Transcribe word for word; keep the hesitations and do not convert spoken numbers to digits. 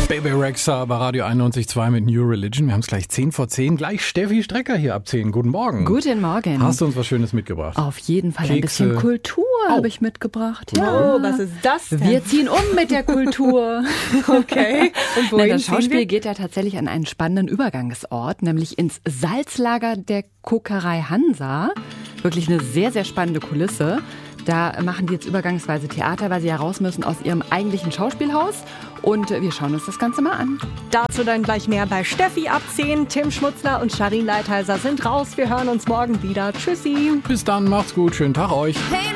Bebe Rexha bei Radio einundneunzig Komma zwei mit New Religion. Wir haben es gleich zehn vor zehn. Gleich Steffi Strecker hier ab zehn. Guten Morgen. Guten Morgen. Hast du uns was Schönes mitgebracht? Auf jeden Fall Kekse. Ein bisschen Kultur Oh. habe ich mitgebracht. Ja. Oh, was ist das denn? Wir ziehen um mit der Kultur. Okay. Und wohin Na, das ziehen Schauspiel wir? geht ja tatsächlich an einen spannenden Übergangsort, nämlich ins Salzlager der Kokerei Hansa. Wirklich eine sehr, sehr spannende Kulisse. Da machen die jetzt übergangsweise Theater, weil sie ja raus müssen aus ihrem eigentlichen Schauspielhaus. Und wir schauen uns das Ganze mal an. Dazu dann gleich mehr bei Steffi ab zehn. Tim Schmutzler und Sharin Leitheiser sind raus. Wir hören uns morgen wieder. Tschüssi. Bis dann, macht's gut. Schönen Tag euch. Hey,